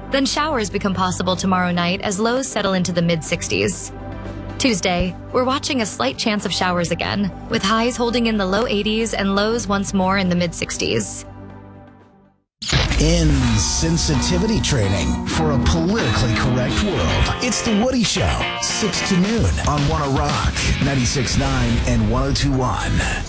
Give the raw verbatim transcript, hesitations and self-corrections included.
Then showers become possible tomorrow night as lows settle into the mid sixties. Tuesday, we're watching a slight chance of showers again, with highs holding in the low eighties and lows once more in the mid sixties. In sensitivity training for a politically correct world, it's The Woody Show, six to noon on Wanna Rock, ninety-six point nine and one oh two point one.